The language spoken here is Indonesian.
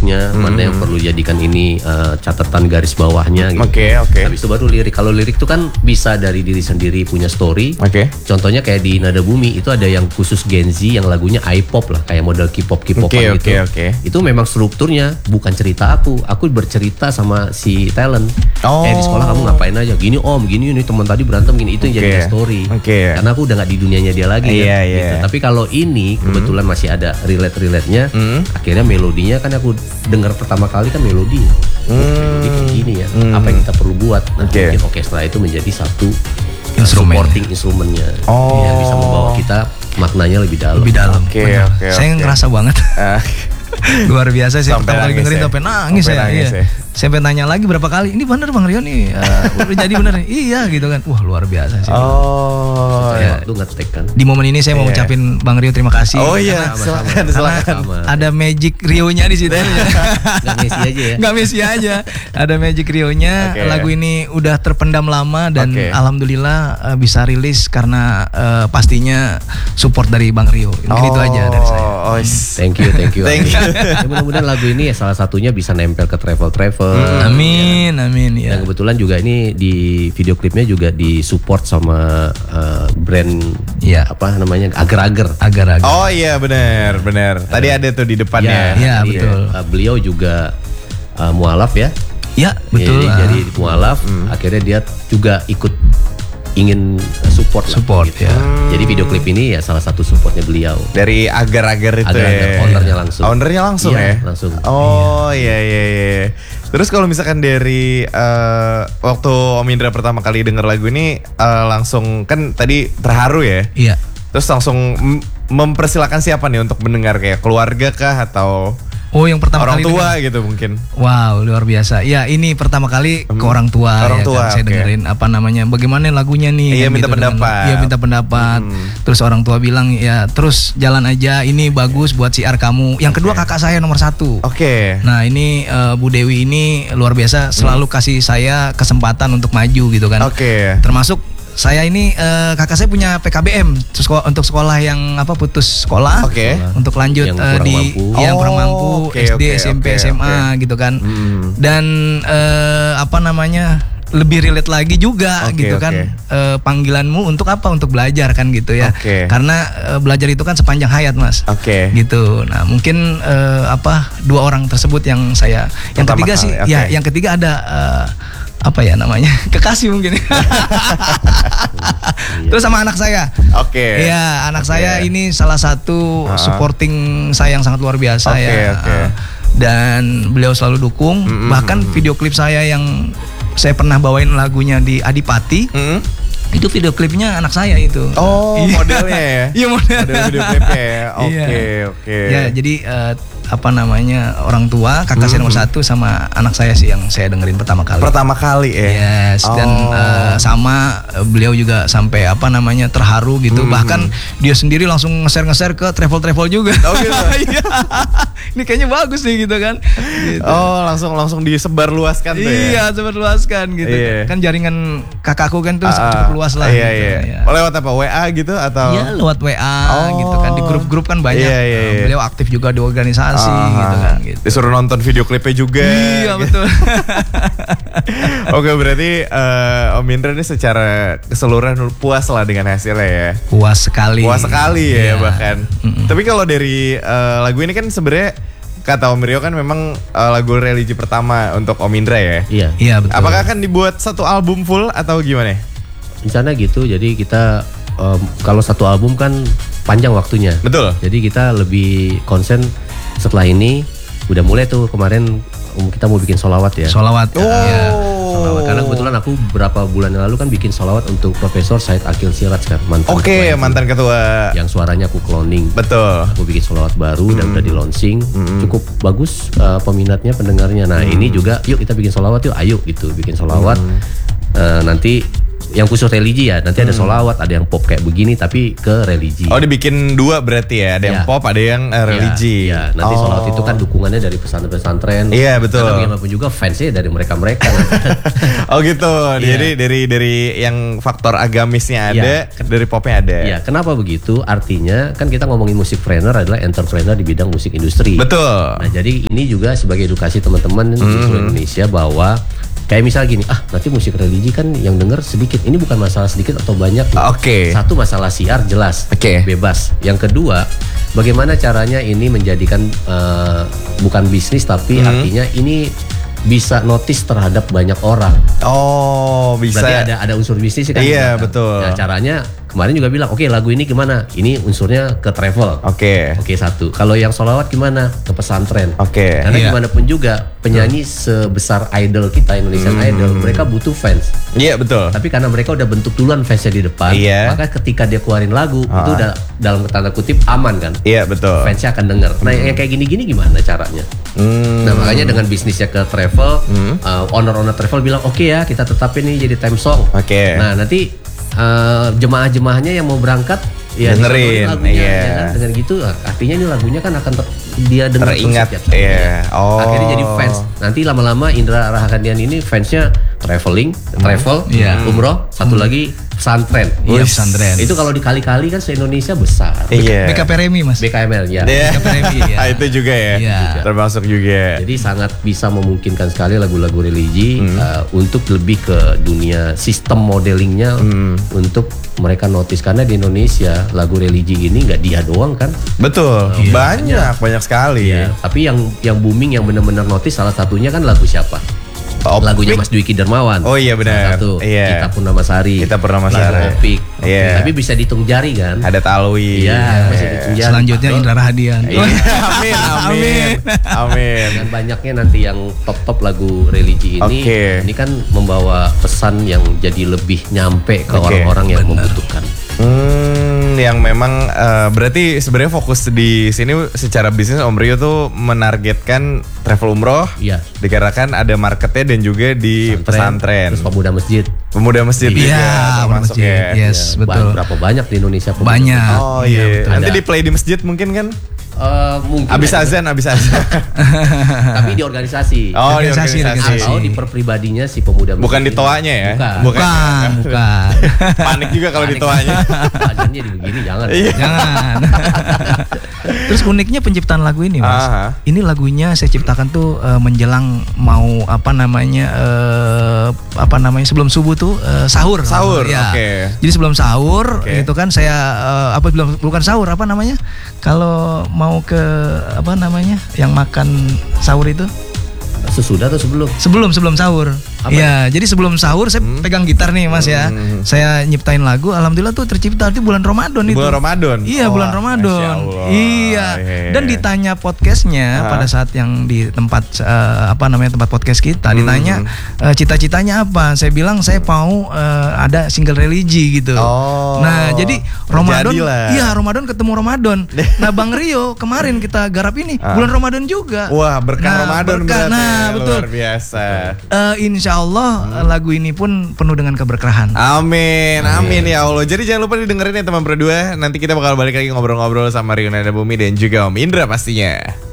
liriknya, mana yang perlu jadikan ini catatan garis bawahnya gitu. Oke. Habis itu baru lirik. Kalau lirik itu kan bisa dari diri sendiri punya story. Oke. Contohnya kayak di Nada Bumi itu ada yang khusus Gen Z yang lagunya I-pop lah, kayak model K-popan gitu. Oke. Itu memang strukturnya bukan cerita aku bercerita sama si talent. Di sekolah kamu ngapain aja? Gini om, gini ini teman tadi berantem gini, itu yang jadi story. Karena aku udah nggak di dunianya dia lagi kan. Gitu. Tapi kalau ini kebetulan masih ada relate-nya. Akhirnya melodinya kan aku dengar pertama kali kan melodi. Melodi kayak gini ya. Apa yang kita perlu buat? Nah, mungkin orkestra itu menjadi satu supporting instrumennya yang bisa membawa kita maknanya lebih dalam. Oke. Saya ngerasa banget. Luar biasa sih, pertama kali dengerin sampai nangis ya. Sampai nanya lagi berapa kali, ini bener Bang Rio nih, udah jadi bener nih? Iya gitu kan, wah luar biasa sih. Lu ngetek kan. Di momen ini saya mau ngucapin Bang Rio terima kasih. Silakan. Ada magic Rio-nya di situ. Gak Messi aja. Ada magic Rio-nya. Lagu ini udah terpendam lama dan alhamdulillah bisa rilis karena pastinya support dari Bang Rio. Mungkin itu aja dari saya. Thank you. Mudah-mudahan lagu ini salah satunya bisa nempel ke travel. Amin ya. Dan kebetulan juga ini di video klipnya juga disupport sama brand apa namanya Agar-Agar. Oh iya benar. Tadi ada tuh di depannya. Iya betul. Beliau juga mualaf ya. Iya betul. Jadi mualaf, akhirnya dia juga ikut ingin support gitu. Ya. Jadi video klip ini ya salah satu supportnya beliau. Dari Agar-Agar itu Ownernya langsung ya? Langsung. Iya. Terus kalau misalkan dari waktu Om Indra pertama kali denger lagu ini langsung kan tadi terharu ya? Iya. Terus langsung mempersilakan siapa nih untuk mendengar, kayak keluarga kah atau yang pertama orang kali tua gitu mungkin? Wow, luar biasa. Ya ini pertama kali ke orang tua kan, saya dengerin bagaimana lagunya nih. Iya, minta pendapat. Iya, minta pendapat. Terus orang tua bilang ya terus jalan aja, ini bagus buat siar kamu. Yang kedua kakak saya nomor 1. Nah ini Bu Dewi ini luar biasa, selalu kasih saya kesempatan untuk maju gitu kan. Termasuk saya ini kakak saya punya PKBM untuk sekolah yang putus sekolah, untuk lanjut yang kurang mampu, SD, SMP, SMA gitu kan. Dan lebih relate lagi juga gitu kan. Panggilanmu untuk apa? Untuk belajar kan gitu ya. Karena belajar itu kan sepanjang hayat Mas. Gitu. Nah mungkin dua orang tersebut yang saya. Yang ketiga sih, yang ketiga ada kekasih mungkin. Terus sama anak saya. Iya, anak saya ini salah satu supporting saya yang sangat luar biasa dan beliau selalu dukung. Bahkan video klip saya yang saya pernah bawain lagunya di Adipati, itu video klipnya anak saya itu. Modelnya ya? Iya, model video klipnya ya. Ya, jadi orang tua, kakak saya nomor 1 sama anak saya sih yang saya dengerin pertama kali ya? Yes, dan sama beliau juga sampai terharu gitu. Bahkan dia sendiri langsung nge-share ke travel juga. Ini kayaknya bagus nih gitu kan gitu. Langsung disebarluaskan tuh ya? Iya, sebarluaskan gitu. Kan jaringan kakakku kan tuh cukup luas lah gitu. Lewat apa? WA gitu atau? Iya, lewat WA gitu kan. Di grup-grup kan banyak. Beliau aktif juga di organisasi gitu kan gitu. Disuruh nonton video klipnya juga. Iya betul. Oke, berarti Om Indra ini secara keseluruhan puas lah dengan hasilnya ya? Puas sekali ya bahkan. Tapi kalau dari lagu ini kan sebenarnya kata Om Rio kan memang lagu religi pertama untuk Om Indra ya? Iya betul. Apakah akan dibuat satu album full atau gimana? Rencana gitu, jadi kita kalau satu album kan panjang waktunya. Betul. Jadi kita lebih konsen setelah ini, udah mulai tuh kemarin kita mau bikin sholawat ya. Sholawat. Sholawat. Karena kebetulan aku beberapa bulan yang lalu kan bikin sholawat untuk Profesor Said Akil Siraj kan, mantan ketua. Yang suaranya aku cloning. Betul. Aku bikin sholawat baru dan udah di launching, cukup bagus peminatnya, pendengarnya. Nah ini juga, yuk kita bikin sholawat yuk, ayo gitu bikin sholawat. Nanti yang khusus religi ya. Nanti ada sholawat, ada yang pop kayak begini tapi ke religi. Oh, dibikin 2 berarti ya. Ada yang pop, ada yang religi. Iya, nanti sholawat itu kan dukungannya dari pesantren-pesantren. Iya, betul. Karena bagaimanapun juga fansnya dari mereka-mereka. Oh gitu. Jadi dari yang faktor agamisnya ada, dari popnya ada. Iya, kenapa begitu? Artinya kan kita ngomongin musik trainer adalah entrepreneur di bidang musik industri. Betul. Nah, jadi ini juga sebagai edukasi teman-teman di seluruh Indonesia bahwa kayak misal gini, nanti musik religi kan yang denger sedikit. Ini bukan masalah sedikit atau banyak. Oke. Satu, masalah siar jelas, bebas. Yang kedua, bagaimana caranya ini menjadikan bukan bisnis tapi artinya ini bisa notice terhadap banyak orang. Oh, bisa. Berarti ada unsur bisnis kan? Iya, betul. Nah, caranya kemarin juga bilang, oke, lagu ini gimana? Ini unsurnya ke travel. Oke, satu. Kalau yang sholawat gimana? Ke pesantren. Karena gimana pun juga penyanyi sebesar idol kita, Indonesian Idol, mereka butuh fans. Iya, betul. Tapi karena mereka udah bentuk duluan fansnya di depan, maka ketika dia keluarin lagu itu udah dalam tanda kutip aman kan? Iya, betul. Fansnya akan denger. Nah, yang kayak gini-gini gimana caranya? Nah, makanya dengan bisnisnya ke travel, owner travel bilang oke ya, kita tetapin ini jadi time song. Nah, nanti jemaah-jemaahnya yang mau berangkat ya dengerin lagunya, ya kan? Dengan gitu artinya ini lagunya kan akan dia dengar teringat. Akhirnya jadi fans. Nanti lama-lama Indra Rahardian ini fansnya traveling, umroh, satu lagi pesantren. Iya, pesantren. Itu kalau dikali-kali kan se-Indonesia besar. BKP Remi, Mas. BKML ya. BKP Remi ya. Itu juga ya. Termasuk juga. Jadi sangat bisa memungkinkan sekali lagu-lagu religi untuk lebih ke dunia sistem modelingnya untuk mereka notice, karena di Indonesia lagu religi ini nggak dia doang kan. Betul. Banyak sekali. Tapi yang booming yang benar-benar notice salah satunya kan lagu siapa? Lagunya Mas Dwiki Darmawan. Oh iya benar. Satu. Kita Purnamasari. Opik. Tapi bisa dihitung jari kan. Ada Talwi. Iya, masih dihitung jari. Selanjutnya Indra Rahadian. Amin. Dan banyaknya nanti yang top lagu religi ini. Ini kan membawa pesan yang jadi lebih nyampe ke orang-orang yang membutuhkan. Yang memang berarti sebenarnya fokus di sini secara bisnis Om Rio tuh menargetkan travel umroh. Iya. Dikarenakan ada marketnya dan juga di pesantren. Terus pemuda masjid. Pemuda masjid. Iya, termasuk ya. Yes, betul. Berapa banyak di Indonesia pemuda? Banyak. Oh iya. Nanti di play di masjid mungkin kan? Mungkin abis azan. Tapi di organisasi. Oh, di organisasi. Atau di perpribadinya si pemuda. Bukan di toanya ya? Bukan. Panik juga kalau di toanya. Azannya di begini jangan. Jangan. Terus uniknya penciptaan lagu ini, Mas. Ini lagunya saya ciptakan tuh menjelang mau sebelum subuh tuh sahur. Ya. Jadi sebelum sahur itu kan saya bukan sahur kalau mau ke yang makan sahur itu sesudah atau sebelum? Sebelum sahur. Iya, jadi sebelum sahur saya pegang gitar nih, Mas ya. Saya nyiptain lagu, alhamdulillah tuh tercipta di bulan Ramadan itu. Bulan Ramadan. Iya, bulan Ramadan. Iya. Dan ditanya podcastnya pada saat yang di tempat tempat podcast kita ditanya cita-citanya apa? Saya bilang saya mau ada single religi gitu. Nah, jadi Ramadan. Iya, Ramadan ketemu Ramadan. Nah, Bang Rio kemarin kita garap ini bulan Ramadan juga. Wah, berkah Ramadan berarti. Nah, betul. Luar biasa. Insya Allah lagu ini pun penuh dengan keberkahan. Amin ya Allah. Jadi jangan lupa didengerin ya teman berdua. Nanti kita bakal balik lagi ngobrol-ngobrol sama Rio Nada Bumi dan juga Om Indra pastinya.